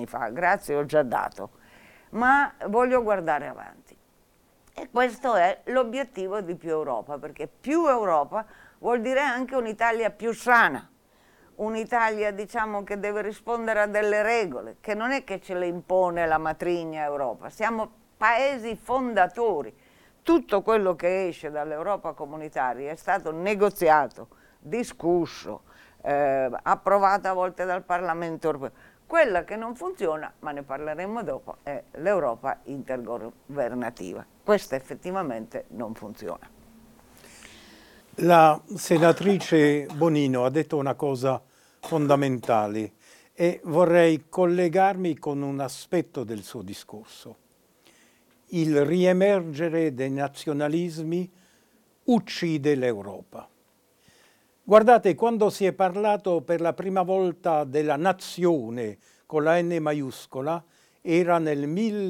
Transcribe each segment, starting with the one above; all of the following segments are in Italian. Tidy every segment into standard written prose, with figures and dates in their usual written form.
anni fa, grazie, ho già dato, ma voglio guardare avanti. E questo è l'obiettivo di più Europa, perché più Europa vuol dire anche un'Italia più sana, un'Italia, diciamo, che deve rispondere a delle regole, che non è che ce le impone la matrigna Europa, siamo paesi fondatori. Tutto quello che esce dall'Europa comunitaria è stato negoziato, discusso, approvato a volte dal Parlamento europeo. Quella che non funziona, ma ne parleremo dopo, è l'Europa intergovernativa. Questa effettivamente non funziona. La senatrice Bonino ha detto una cosa fondamentale e vorrei collegarmi con un aspetto del suo discorso. Il riemergere dei nazionalismi uccide l'Europa. Guardate, quando si è parlato per la prima volta della nazione con la N maiuscola, era nel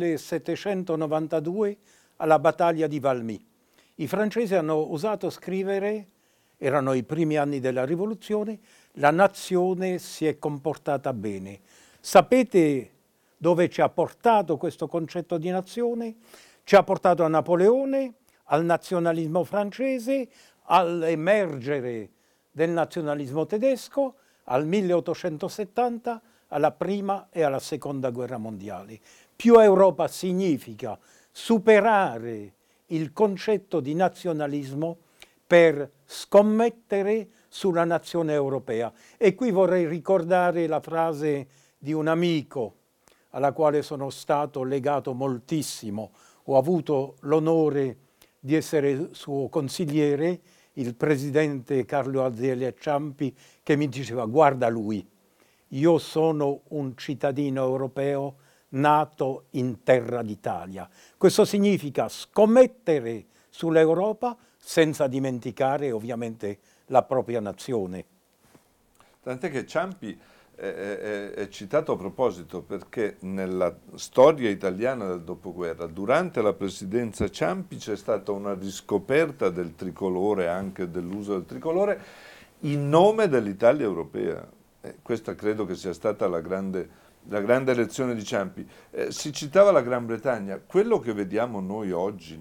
1792 alla battaglia di Valmy. I francesi hanno osato scrivere, erano i primi anni della rivoluzione, la nazione si è comportata bene. Sapete dove ci ha portato questo concetto di nazione? Ci ha portato a Napoleone, al nazionalismo francese, all'emergere del nazionalismo tedesco, al 1870, alla prima e alla seconda guerra mondiale. Più Europa significa superare il concetto di nazionalismo per scommettere sulla nazione europea. E qui vorrei ricordare la frase di un amico alla quale sono stato legato moltissimo. Ho avuto l'onore di essere suo consigliere, il presidente Carlo Azeglio Ciampi, che mi diceva: guarda lui, io sono un cittadino europeo nato in terra d'Italia. Questo significa scommettere sull'Europa senza dimenticare ovviamente la propria nazione. Tant'è che Ciampi è citato a proposito perché nella storia italiana del dopoguerra, durante la presidenza Ciampi, c'è stata una riscoperta del tricolore, anche dell'uso del tricolore, in nome dell'Italia europea. Questa credo che sia stata la grande lezione di Ciampi. Si citava la Gran Bretagna. Quello che vediamo noi oggi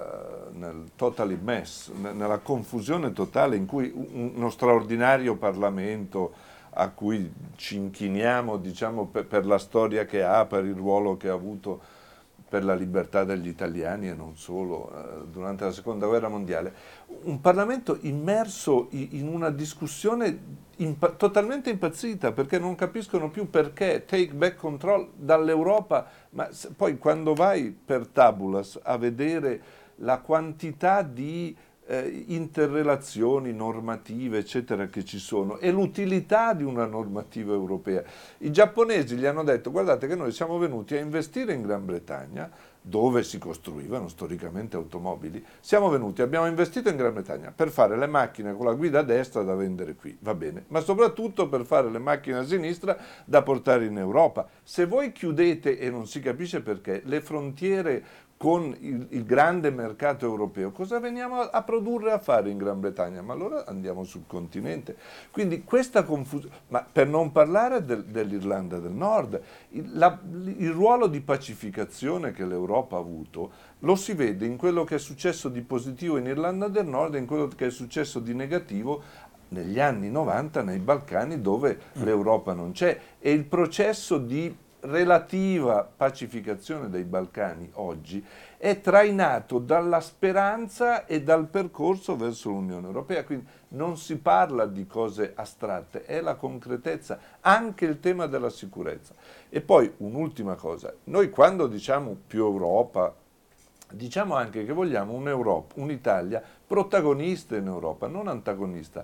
nel totally mess, nella confusione totale in cui uno straordinario Parlamento a cui ci inchiniamo, diciamo, per la storia che ha, per il ruolo che ha avuto per la libertà degli italiani e non solo durante la seconda guerra mondiale, un Parlamento immerso in una discussione totalmente impazzita, perché non capiscono più perché take back control dall'Europa, ma poi quando vai per tabulas a vedere la quantità di interrelazioni normative eccetera che ci sono e l'utilità di una normativa europea. I giapponesi gli hanno detto: guardate che noi siamo venuti a investire in Gran Bretagna, dove si costruivano storicamente automobili, abbiamo investito in Gran Bretagna per fare le macchine con la guida a destra da vendere qui, va bene, ma soprattutto per fare le macchine a sinistra da portare in Europa. Se voi chiudete, e non si capisce perché, le frontiere con il grande mercato europeo, cosa veniamo a produrre, a fare in Gran Bretagna? Ma allora andiamo sul continente. Quindi questa confusione, ma per non parlare dell'Irlanda del Nord, il ruolo di pacificazione che l'Europa ha avuto lo si vede in quello che è successo di positivo in Irlanda del Nord e in quello che è successo di negativo negli anni 90 nei Balcani, dove l'Europa non c'è, e il processo di relativa pacificazione dei Balcani oggi è trainato dalla speranza e dal percorso verso l'Unione Europea, quindi non si parla di cose astratte, è la concretezza, anche il tema della sicurezza. E poi un'ultima cosa, noi quando diciamo più Europa, diciamo anche che vogliamo un'Europa, un'Italia protagonista in Europa, non antagonista.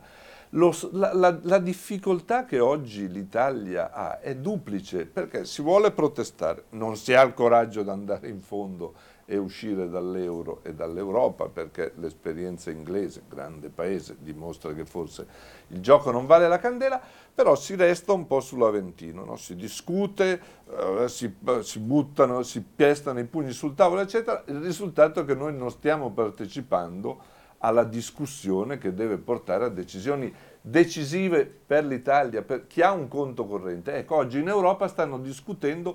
La difficoltà che oggi l'Italia ha è duplice, perché si vuole protestare, non si ha il coraggio di andare in fondo e uscire dall'euro e dall'Europa, perché l'esperienza inglese, grande paese, dimostra che forse il gioco non vale la candela, però si resta un po' sull'Aventino, no? Si discute, si buttano, si pestano i pugni sul tavolo, eccetera. Il risultato è che noi non stiamo partecipando alla discussione che deve portare a decisioni decisive per l'Italia, per chi ha un conto corrente. Ecco, oggi in Europa stanno discutendo